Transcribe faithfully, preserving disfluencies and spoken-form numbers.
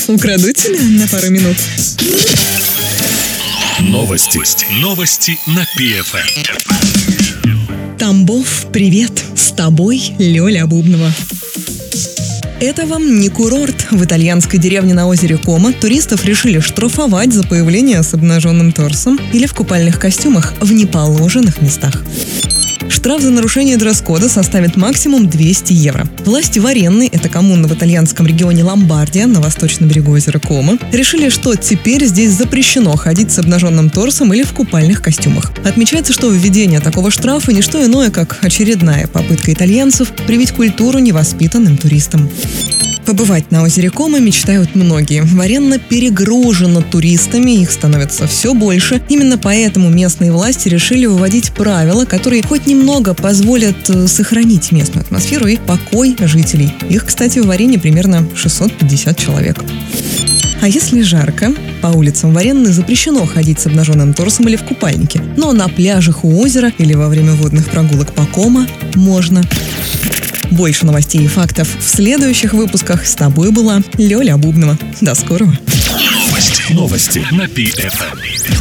Украду тебя на пару минут. Новости. Новости на пи эф эм. Тамбов, привет! С тобой Лёля Бубнова. Это вам не курорт. В итальянской деревне на озере Кома туристов решили штрафовать за появление с обнаженным торсом или в купальных костюмах в неположенных местах. Штраф за нарушение дресс-кода составит максимум двести евро. Власти Варенны, это коммуна в итальянском регионе Ломбардия, на восточном берегу озера Кома, решили, что теперь здесь запрещено ходить с обнаженным торсом или в купальных костюмах. Отмечается, что введение такого штрафа не что иное, как очередная попытка итальянцев привить культуру невоспитанным туристам. Побывать на озере Кома мечтают многие. Варенна перегружена туристами, их становится все больше. Именно поэтому местные власти решили выводить правила, которые хоть немного позволят сохранить местную атмосферу и покой жителей. Их, кстати, в Варенне примерно шестьсот пятьдесят человек. А если жарко? По улицам Варенны запрещено ходить с обнаженным торсом или в купальнике. Но на пляжах у озера или во время водных прогулок по Кома можно. Больше новостей и фактов в следующих выпусках. С тобой была Лёля Бубнова. До скорого. Новости. Новости на пи эф эм.